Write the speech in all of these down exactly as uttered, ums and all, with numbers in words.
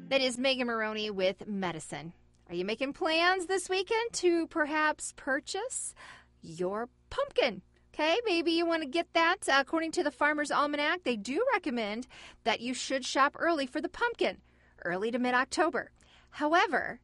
That is Megan Maroney with Medicine. Are you making plans this weekend to perhaps purchase your pumpkin? Okay, maybe you want to get that. Uh, according to the Farmer's Almanac, they do recommend that you should shop early for the pumpkin, early to mid-October. However,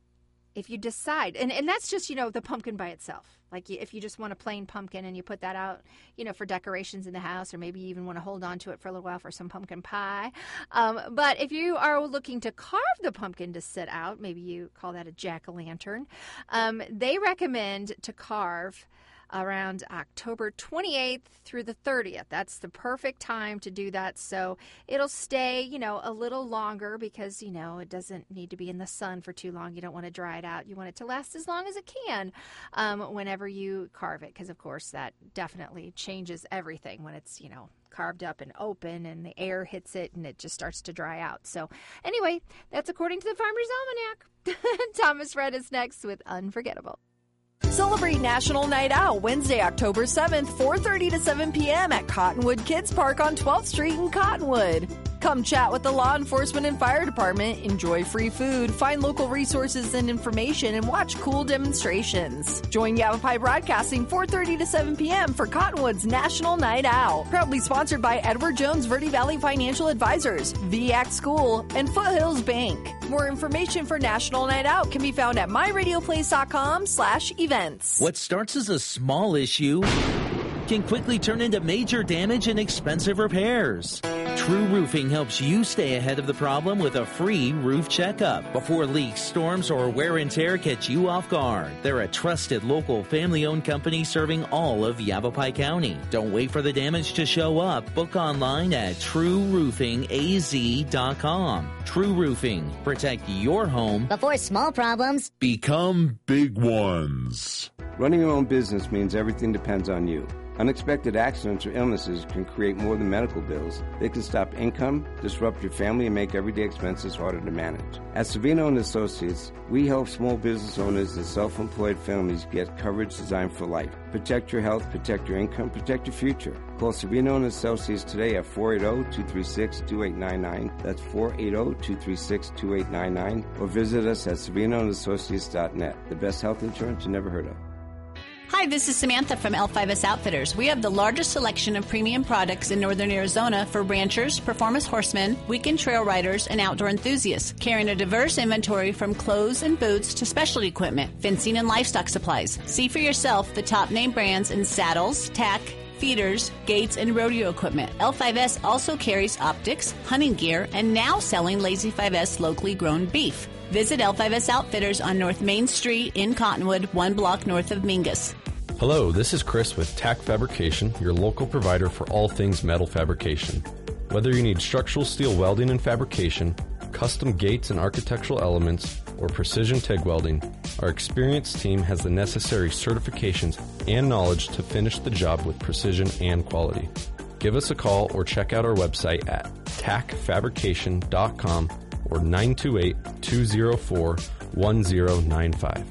if you decide, and, and that's just, you know, the pumpkin by itself. Like if you just want a plain pumpkin and you put that out, you know, for decorations in the house, or maybe you even want to hold on to it for a little while for some pumpkin pie. Um, but if you are looking to carve the pumpkin to sit out, maybe you call that a jack-o'-lantern, um, they recommend to carve around October twenty-eighth through the thirtieth. That's the perfect time to do that. So it'll stay, you know, a little longer because, you know, it doesn't need to be in the sun for too long. You don't want to dry it out. You want it to last as long as it can um, whenever you carve it, because, of course, that definitely changes everything when it's, you know, carved up and open and the air hits it and it just starts to dry out. So anyway, that's according to the Farmer's Almanac. Thomas Rhett is next with Unforgettable. Celebrate National Night Out Wednesday, October seventh, four thirty to seven p.m. at Cottonwood Kids Park on twelfth Street in Cottonwood. Come chat with the law enforcement and fire department, enjoy free food, find local resources and information, and watch cool demonstrations. Join Yavapai Broadcasting four thirty to seven p.m. for Cottonwood's National Night Out. Proudly sponsored by Edward Jones Verde Valley Financial Advisors, V A C School, and Foothills Bank. More information for National Night Out can be found at my radio place dot com slash events. What starts as a small issue can quickly turn into major damage and expensive repairs. True Roofing helps you stay ahead of the problem with a free roof checkup before leaks, storms, or wear and tear catch you off guard. They're a trusted local family-owned company serving all of Yavapai County. Don't wait for the damage to show up. Book online at true roofing a z dot com. True Roofing. Protect your home before small problems become big ones. Running your own business means everything depends on you. Unexpected accidents or illnesses can create more than medical bills. They can stop income, disrupt your family, and make everyday expenses harder to manage. At Savino and Associates, we help small business owners and self-employed families get coverage designed for life. Protect your health, protect your income, protect your future. Call Savino and Associates today at four eight zero, two three six, two eight nine nine. That's four eight zero, two three six, two eight nine nine. Or visit us at savino and associates dot net. The best health insurance you never heard of. Hi, this is Samantha from L five S Outfitters. We have the largest selection of premium products in northern Arizona for ranchers, performance horsemen, weekend trail riders, and outdoor enthusiasts, carrying a diverse inventory from clothes and boots to specialty equipment, fencing, and livestock supplies. See for yourself the top name brands in saddles, tack, feeders, gates, and rodeo equipment. L five S also carries optics, hunting gear, and now selling Lazy five S locally grown beef. Visit L five S Outfitters on North Main Street in Cottonwood, one block north of Mingus. Hello, this is Chris with Tack Fabrication, your local provider for all things metal fabrication. Whether you need structural steel welding and fabrication, custom gates and architectural elements, or precision TIG welding, our experienced team has the necessary certifications and knowledge to finish the job with precision and quality. Give us a call or check out our website at tack fabrication dot com or nine two eight, two zero four, one zero nine five.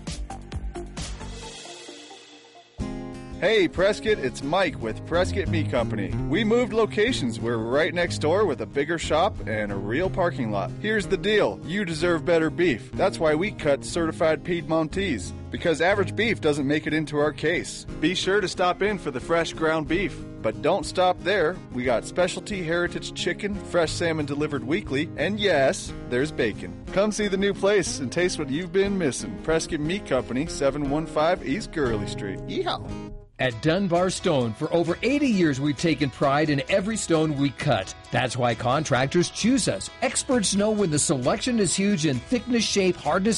Hey Prescott, it's Mike with Prescott Meat Company. We moved locations. We're right next door with a bigger shop and a real parking lot. Here's the deal. You deserve better beef. That's why we cut certified Piedmontese, because average beef doesn't make it into our case. Be sure to stop in for the fresh ground beef. But don't stop there. We got specialty heritage chicken, fresh salmon delivered weekly, and yes, there's bacon. Come see the new place and taste what you've been missing. Prescott Meat Company, seven one five East Gurley Street. Yeehaw! At Dunbar Stone, for over eighty years, we've taken pride in every stone we cut. That's why contractors choose us. Experts know when the selection is huge in thickness, shape, hardness,